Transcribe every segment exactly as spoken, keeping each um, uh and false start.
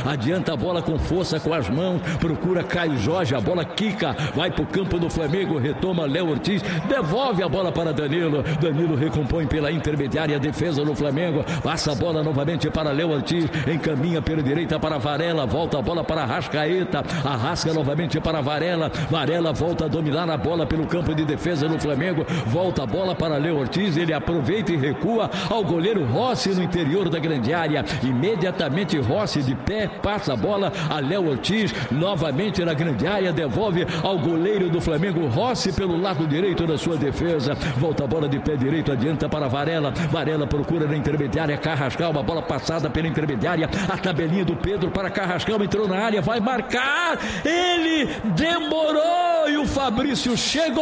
adianta a bola com força com as mãos, procura Caio Jorge, a bola quica, vai pro campo do Flamengo, retoma Léo Ortiz, devolve a bola para Danilo, Danilo recompõe pela intermediária, defesa do Flamengo, passa a bola novamente para Léo Ortiz, encaminha pela direita para Varela, volta a bola para Arrascaeta, arrasca novamente para Varela, Varela volta a dominar a bola pelo campo de defesa do Flamengo, volta a bola para Léo Ortiz, ele aproveita e recua ao goleiro Rossi no interior da grande área, imediatamente Rossi de pé, passa a bola a Léo Ortiz, novamente na grande área, devolve ao goleiro do Flamengo, Rossi pelo lado direito da sua defesa, volta a bola de pé direito, adianta para Varela, Varela procura na intermediária, Carrascal, uma bola passada pela intermediária, a tabelinha do Pedro para Carrascal, entrou na área, vai marcar, ele demorou e o Fabrício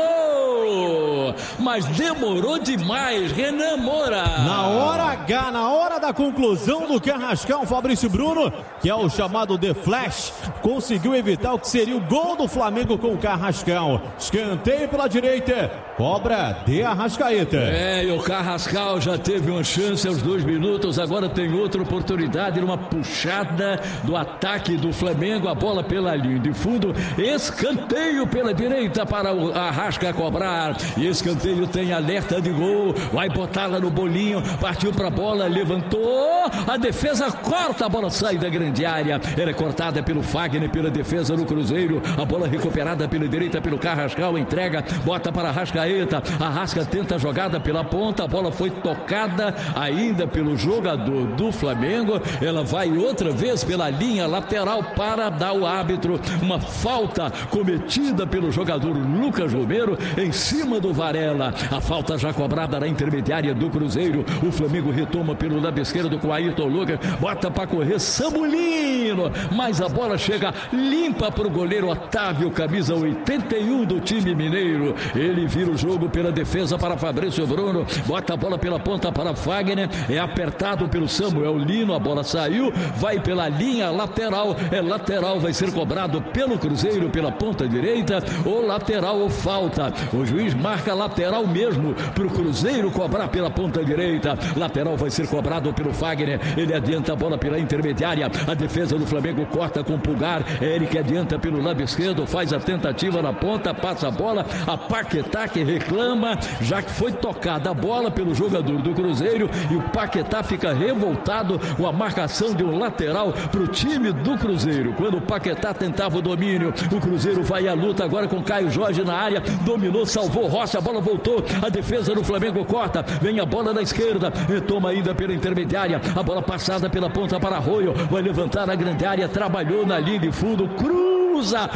chegou, mas demorou demais, Renan Moura. Na hora H, na hora da conclusão do Carrascal, Fabrício Bruno, que é o chamado The Flash, conseguiu evitar o que seria o gol do Flamengo com o Carrascal. Escanteio pela direita, cobra de Arrascaeta. É, e o Carrascal já teve uma chance aos dois minutos, agora tem outra oportunidade numa puxada do ataque do Flamengo, a bola pela linha de fundo, escanteio pela direita para o Arrasca cobrar, e escanteio tem alerta de gol, vai botá-la no bolinho, partiu para a bola, levantou, a defesa corta, a bola sai da grande área, ela é cortada pelo Fagner, pela defesa do Cruzeiro, a bola recuperada pela direita pelo Carrascal, entrega, bota para Arrascaeta, Arrasca tenta a jogada pela ponta, a bola foi tocada ainda pelo jogador do Flamengo, ela vai outra vez pela linha lateral para dar o árbitro, uma falta cometida pelo jogador Lucas Romero em cima do Varela, a falta já cobrada na intermediária do Cruzeiro, o Flamengo retoma pelo lado esquerdo com Ayrton Lucas, bota para correr Samulino, mas a bola chega limpa para o goleiro Otávio, camisa oitenta e um do time mineiro, ele vira o jogo pela defesa para Fabrício Bruno, bota a bola pela ponta para Fagner, é apertado pelo Samuel Lino, a bola saiu, vai pela linha lateral, é lateral, vai ser cobrado pelo Cruzeiro pela ponta direita, ou lateral ou falta, o juiz marca lateral mesmo para o Cruzeiro cobrar pela ponta direita, lateral vai ser cobrado pelo Fagner, ele adianta a bola pela intermediária, a defesa do Flamengo corta com o Pulgar, Eric adianta pelo lado esquerdo, faz a tentativa na ponta, passa a bola, a Paquetá que reclama, já que foi tocada a bola pelo jogador do Cruzeiro e o Paquetá fica revoltado com a marcação de um lateral para o time do Cruzeiro, quando o Paquetá tentava o domínio, o Cruzeiro vai à luta agora com Caio Jorge na área, dominou, salvou Rossi, a bola voltou, a defesa do Flamengo corta, vem a bola na esquerda, retoma ainda pela intermediária, a bola passada pela ponta para Arroio, vai levantar a grande área, trabalhou na linha de fundo, cruza,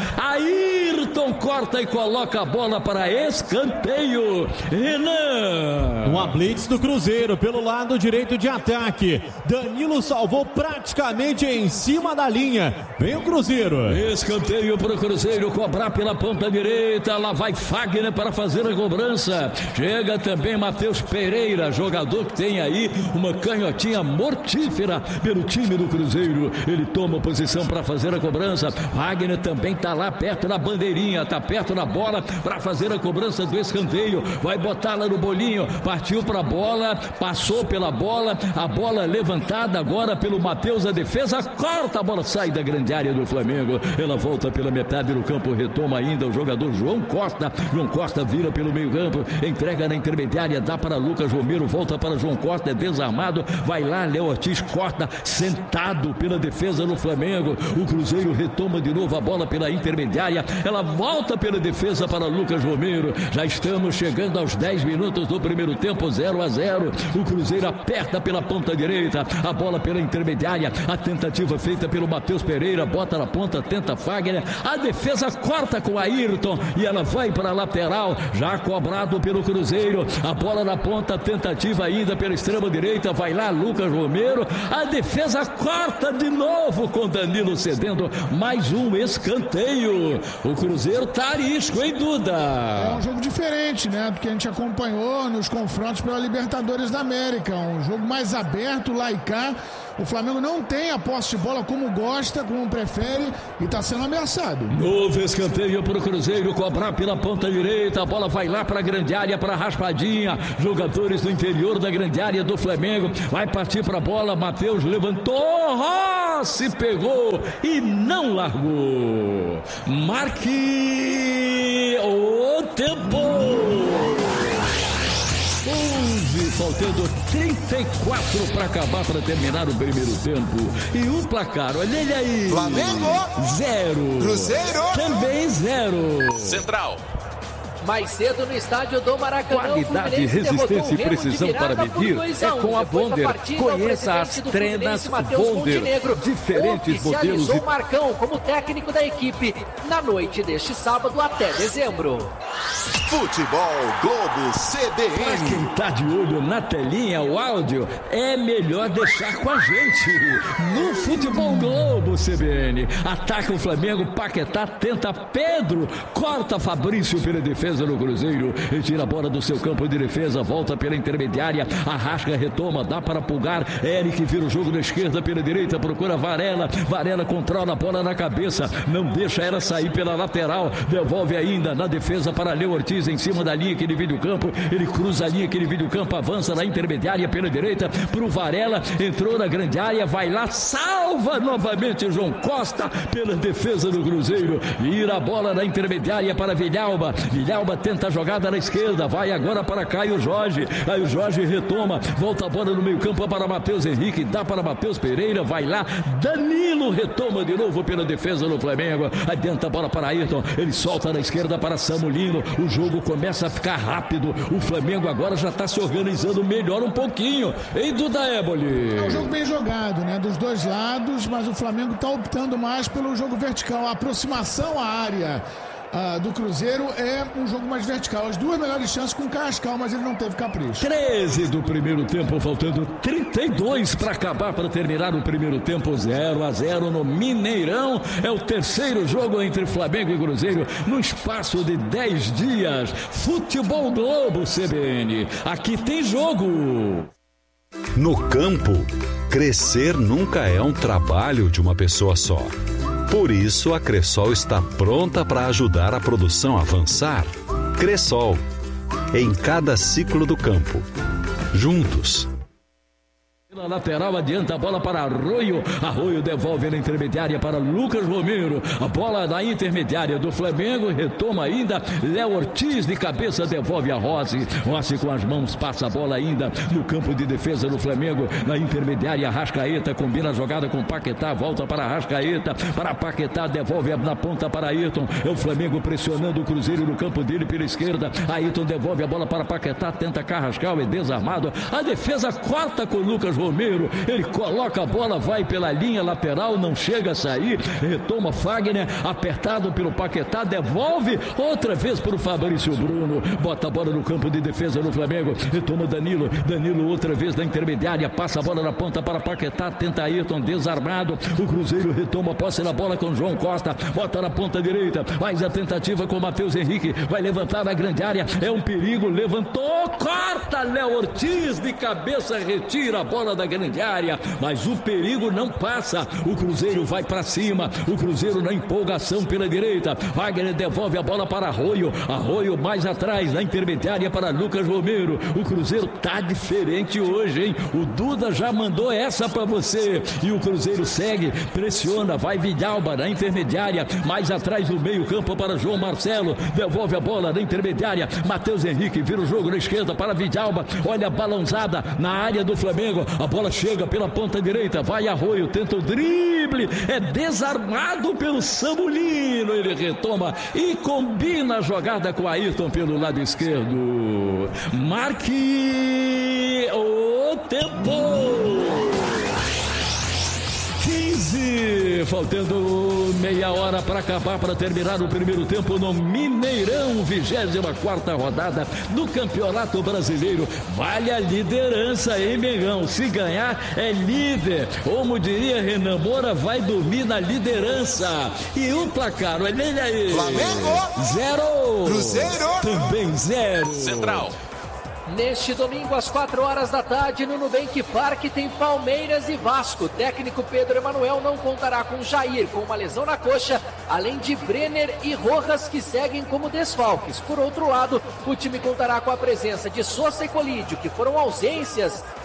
Ayrton corta e coloca a bola para escanteio, Renan. Uma blitz do Cruzeiro pelo lado direito de ataque, Danilo salvou praticamente em cima da linha, vem o Cruzeiro. Escanteio para o Cruzeiro cobrar pela ponta direita, lá vai Fagner para fazer a cobrança, chega também Matheus Pereira, jogador que tem aí uma canhotinha mortífera pelo time do Cruzeiro, ele toma posição para fazer a cobrança, Wagner também está lá perto da bandeirinha, está perto da bola para fazer a cobrança do escanteio, vai botar lá no bolinho, partiu para a bola, passou pela bola, a bola levantada agora pelo Matheus, a defesa corta, a bola sai da grande área do Flamengo, ela volta pela metade do campo, retoma ainda o jogador João Costa, João Costa vira pelo meio campo, entrega na intermediária, dá para Lucas Romero, volta para João Costa, é desarmado, vai lá, Léo Ortiz corta, sentado pela defesa do Flamengo, o Cruzeiro retoma de novo a bola pela intermediária, ela volta pela defesa para Lucas Romero, já estamos chegando aos dez minutos do primeiro tempo, zero a zero, o Cruzeiro aperta pela ponta direita, a bola pela intermediária, a tentativa feita pelo Matheus Pereira, bota na ponta, tenta Fagner, a defesa corta com Ayrton e ela vai para a lateral, já cobrado pelo Cruzeiro, a bola na ponta, tentativa ainda pela extrema direita, vai lá Lucas Romero, a defesa corta de novo com Danilo cedendo mais um escanteio, o Cruzeiro tá arisco, hein, Duda? É um jogo diferente, né, do que a gente acompanhou nos confrontos pela Libertadores da América, um jogo mais aberto lá e cá, o Flamengo não tem a posse de bola como gosta, como prefere e está sendo ameaçado. Novo escanteio para o Cruzeiro cobrar pela ponta direita, a bola vai lá para a grande área, para a raspadinha, jogadores do interior da grande área do Flamengo, vai partir para a bola, Matheus levantou, Rossi pegou e não largou. Marque o tempo. onze, faltando trinta e quatro para acabar, para terminar o primeiro tempo. E o placar, olha ele aí. Flamengo, zero. Cruzeiro, também zero. Central. Mais cedo no estádio do Maracanã, qualidade, resistência e precisão para medir é com a Bonder. Conheça as trenas Bonder. Diferentes modelos. O Marcão como técnico da equipe na noite deste sábado até dezembro. Futebol Globo C B N. Para quem tá de olho na telinha, o áudio é melhor deixar com a gente no Futebol Globo C B N. Ataca o Flamengo, Paquetá tenta Pedro, corta Fabrício pela defesa no Cruzeiro e tira a bola do seu campo de defesa, volta pela intermediária, Arrasca, retoma, dá para Pulgar, Eric vira o jogo da esquerda pela direita, procura Varela, Varela controla a bola na cabeça, não deixa ela sair pela lateral, devolve ainda na defesa para Leo Ortiz em cima da linha que divide o campo, ele cruza a linha que divide o campo, avança na intermediária pela direita pro Varela, entrou na grande área, vai lá, salva novamente João Costa pela defesa do Cruzeiro, vira a bola na intermediária para Villalba, Villalba tenta a jogada na esquerda, vai agora para Caio Jorge, Caio Jorge retoma, volta a bola no meio campo para Matheus Henrique, dá para Matheus Pereira, vai lá, Danilo retoma de novo pela defesa do Flamengo, adianta a bola para Ayrton, ele solta na esquerda para Samulino, o jogo começa a ficar rápido, o Flamengo agora já está se organizando melhor um pouquinho, hein, Duda Éboli? É um jogo bem jogado, né, dos dois lados, mas o Flamengo está optando mais pelo jogo vertical, a aproximação à área Ah, do Cruzeiro é um jogo mais vertical. As duas melhores chances com o Carrascal, mas ele não teve capricho. treze do primeiro tempo, faltando trinta e dois para acabar, para terminar o primeiro tempo, zero a zero no Mineirão. É o terceiro jogo entre Flamengo e Cruzeiro no espaço de dez dias. Futebol Globo C B N. Aqui tem jogo. No campo, crescer nunca é um trabalho de uma pessoa só. Por isso, a Cressol está pronta para ajudar a produção a avançar. Cressol, em cada ciclo do campo. Juntos. Na lateral, adianta a bola para Arroio. Arroio devolve na intermediária para Lucas Romero. A bola na intermediária do Flamengo. Retoma ainda. Léo Ortiz de cabeça devolve a Rossi. Rossi com as mãos passa a bola ainda no campo de defesa do Flamengo. Na intermediária, Arrascaeta combina a jogada com Paquetá. Volta para Arrascaeta. Para Paquetá, devolve na ponta para Ayrton. É o Flamengo pressionando o Cruzeiro no campo dele pela esquerda. Ayrton devolve a bola para Paquetá. Tenta Carrascal, é desarmado. A defesa corta com Lucas Romero. Romero, ele coloca a bola, vai pela linha lateral, não chega a sair, retoma Fagner, apertado pelo Paquetá, devolve outra vez para o Fabrício Bruno, bota a bola no campo de defesa do Flamengo, retoma Danilo, Danilo outra vez na intermediária, passa a bola na ponta para Paquetá, tenta Ayrton, desarmado, o Cruzeiro retoma a posse da bola com João Costa, bota na ponta direita, faz a tentativa com Matheus Henrique, vai levantar na grande área, é um perigo, levantou, corta Léo Ortiz de cabeça, retira a bola da grande área, mas o perigo não passa, o Cruzeiro vai para cima, o Cruzeiro na empolgação pela direita, Wagner devolve a bola para Arroio, Arroio mais atrás, na intermediária para Lucas Romero, o Cruzeiro tá diferente hoje, hein, o Duda já mandou essa para você, e o Cruzeiro segue, pressiona, vai Villalba na intermediária, mais atrás do meio campo para João Marcelo, devolve a bola na intermediária, Matheus Henrique vira o jogo na esquerda para Villalba, olha a balãozada na área do Flamengo, a bola chega pela ponta direita, vai Arroio, tenta o drible, é desarmado pelo Samulino, ele retoma e combina a jogada com Ayrton pelo lado esquerdo. Marque o tempo. quinze, faltando meia hora para acabar, para terminar o primeiro tempo no Mineirão, vigésima quarta rodada do Campeonato Brasileiro. Vale a liderança, hein, Mengão? Se ganhar, é líder. Como diria Renan Moura, vai dormir na liderança. E o placar, olha ele aí. Flamengo, zero. Cruzeiro, também zero. Central. Neste domingo, às quatro horas da tarde, no Nubank Park, tem Palmeiras e Vasco. O técnico Pedro Emanuel não contará com Jair, com uma lesão na coxa, além de Brenner e Rojas, que seguem como desfalques. Por outro lado, o time contará com a presença de Sosa e Colídio, que foram ausências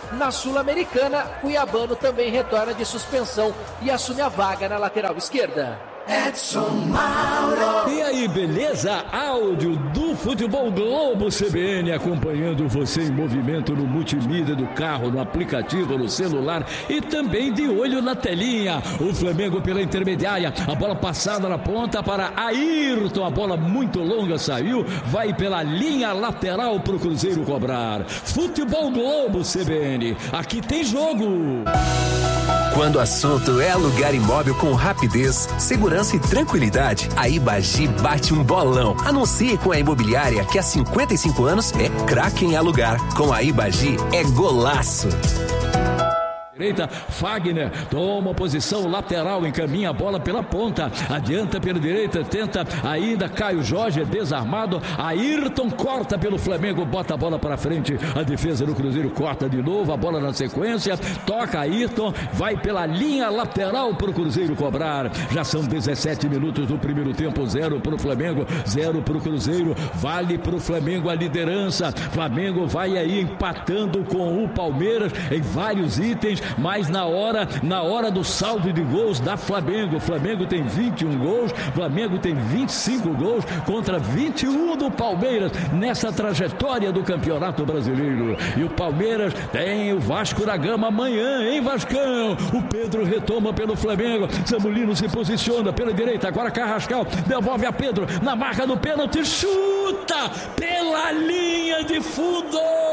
Na Sul-Americana, Cuiabano também retorna de suspensão e assume a vaga na lateral esquerda. Edson Mauro. E aí, beleza? Áudio do Futebol Globo C B N acompanhando você em movimento no multimídia do carro, no aplicativo, no celular e também de olho na telinha. O Flamengo pela intermediária, a bola passada na ponta para Ayrton, a bola muito longa saiu, vai pela linha lateral para o Cruzeiro cobrar. Futebol Globo C B N, aqui tem jogo. Quando o assunto é alugar imóvel com rapidez, segurança e tranquilidade, a Ibagi bate um bolão. Anuncie com a imobiliária que há cinquenta e cinco anos é craque em alugar. Com a Ibagi é golaço. Direita, Fagner toma posição lateral, encaminha a bola pela ponta, adianta pela direita, tenta ainda Caio Jorge, desarmado, Ayrton corta pelo Flamengo, bota a bola para frente, a defesa do Cruzeiro corta de novo, a bola na sequência, toca Ayrton, vai pela linha lateral para o Cruzeiro cobrar. Já são dezessete minutos do primeiro tempo, zero para o Flamengo, zero para o Cruzeiro, vale para o Flamengo a liderança. Flamengo vai aí empatando com o Palmeiras em vários itens, mas na hora, na hora do saldo de gols da Flamengo, o Flamengo tem vinte e um gols, Flamengo tem vinte e cinco gols contra vinte e um do Palmeiras nessa trajetória do Campeonato Brasileiro. E o Palmeiras tem o Vasco da Gama amanhã, hein, Vascão? O Pedro retoma pelo Flamengo, Samulino se posiciona pela direita, agora Carrascal devolve a Pedro na marca do pênalti, chuta pela linha de fundo.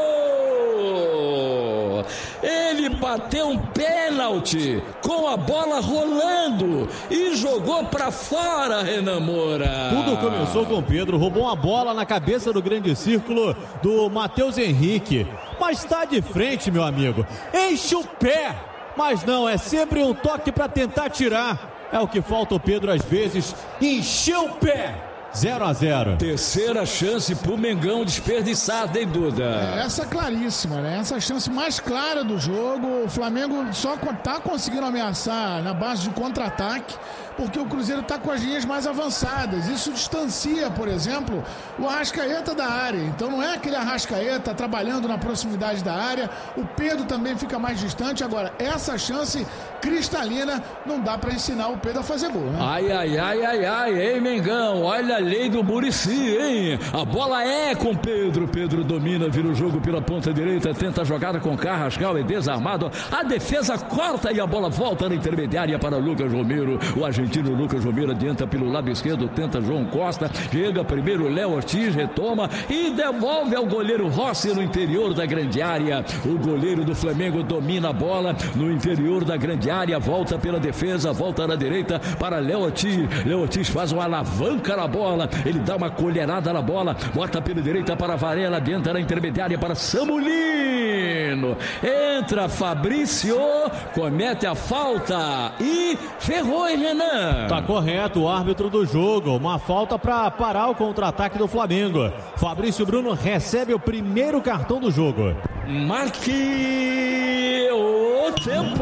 Ele bateu um pênalti com a bola rolando e jogou pra fora, Renan Moura. Tudo começou com Pedro, roubou uma bola na cabeça do grande círculo do Matheus Henrique, mas tá de frente, meu amigo, enche o pé, mas não, é sempre um toque pra tentar tirar, é o que falta o Pedro às vezes, encheu o pé. zero a zero. Terceira chance pro Mengão desperdiçada, hein, Duda? É, essa claríssima, né? Essa chance mais clara do jogo. O Flamengo só tá conseguindo ameaçar na base de contra-ataque, porque o Cruzeiro tá com as linhas mais avançadas. Isso distancia, por exemplo, o Arrascaeta da área. Então não é aquele Arrascaeta trabalhando na proximidade da área. O Pedro também fica mais distante. Agora, essa chance cristalina não dá para ensinar o Pedro a fazer gol, né? Ai, ai, ai, ai, ai, hein, Mengão? Olha a lei do Muricy, hein? A bola é com Pedro. Pedro domina, vira o jogo pela ponta direita, tenta a jogada com Carrascal, é desarmado. A defesa corta e a bola volta na intermediária para Lucas Romero. O argentino Lucas Romero adianta pelo lado esquerdo, tenta João Costa. Chega primeiro Léo Ortiz, retoma e devolve ao goleiro Rossi no interior da grande área. O goleiro do Flamengo domina a bola no interior da grande área, volta pela defesa, volta na direita para Léo Ortiz. Léo Ortiz faz uma alavanca na bola. Ele dá uma colherada na bola, bota pela direita para Varela, adianta na intermediária para Samulino. Entra Fabrício, comete a falta e ferrou, hein, Renan? Tá correto, o árbitro do jogo. Uma falta para parar o contra-ataque do Flamengo. Fabrício Bruno recebe o primeiro cartão do jogo. Marque o tempo.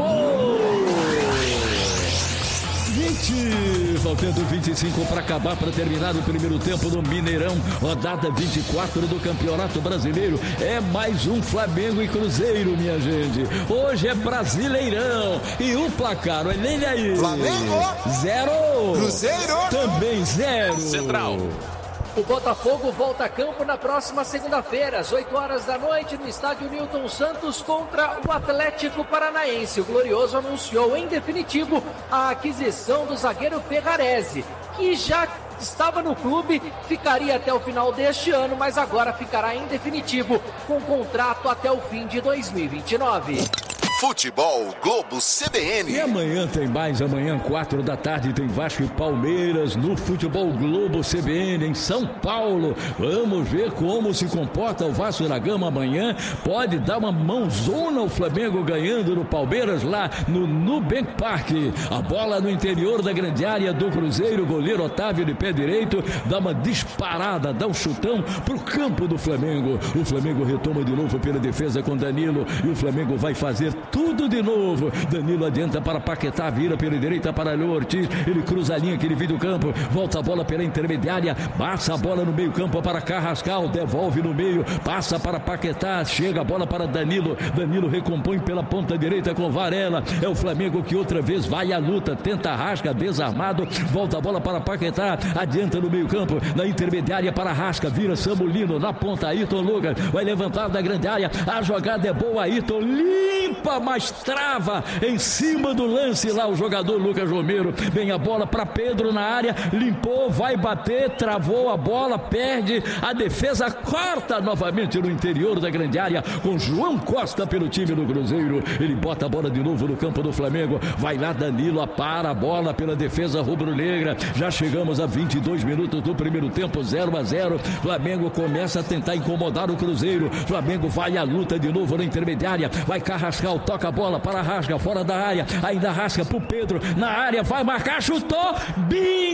vinte, faltando vinte e cinco para acabar, para terminar o primeiro tempo no Mineirão, rodada vinte e quatro do Campeonato Brasileiro. É mais um Flamengo e Cruzeiro, minha gente. Hoje é Brasileirão e o placar, olha ele aí. Flamengo zero, Cruzeiro também zero. Central. O Botafogo volta a campo na próxima segunda-feira, às oito horas da noite, no estádio Newton Santos, contra o Atlético Paranaense. O Glorioso anunciou em definitivo a aquisição do zagueiro Ferrarese, que já estava no clube, ficaria até o final deste ano, mas agora ficará em definitivo com contrato até o fim de dois mil e vinte e nove. Futebol Globo C B N. E amanhã tem mais, amanhã quatro da tarde tem Vasco e Palmeiras no Futebol Globo C B N em São Paulo. Vamos ver como se comporta o Vasco da Gama amanhã. Pode dar uma mãozona ao Flamengo ganhando no Palmeiras lá no Nubank Park. A bola no interior da grande área do Cruzeiro, goleiro Otávio de pé direito, dá uma disparada, dá um chutão pro campo do Flamengo. O Flamengo retoma de novo pela defesa com Danilo e o Flamengo vai fazer tudo Tudo de novo. Danilo adianta para Paquetá, vira pela direita para Léo Ortiz. Ele cruza a linha que divide o campo. Volta a bola pela intermediária. Passa a bola no meio campo para Carrascal. Devolve no meio. Passa para Paquetá. Chega a bola para Danilo. Danilo recompõe pela ponta direita com Varela. É o Flamengo que outra vez vai à luta. Tenta a Rasca, desarmado. Volta a bola para Paquetá. Adianta no meio campo. Na intermediária para Rasca. Vira Samulino. Na ponta, Ayrton Lucas. Vai levantar da grande área. A jogada é boa. Ayrton limpa, mas trava em cima do lance lá o jogador Lucas Romero. Vem a bola para Pedro na área. Limpou, vai bater. Travou a bola. Perde. A defesa corta novamente no interior da grande área com João Costa pelo time do Cruzeiro. Ele bota a bola de novo no campo do Flamengo. Vai lá Danilo, para a bola pela defesa rubro-negra. Já chegamos a vinte e dois minutos do primeiro tempo, zero a zero. Flamengo começa a tentar incomodar o Cruzeiro. Flamengo vai à luta de novo na intermediária. Vai Carrascal, toca a bola para Rasca, fora da área. Ainda Rasca pro Pedro, na área, vai marcar, chutou. Bim!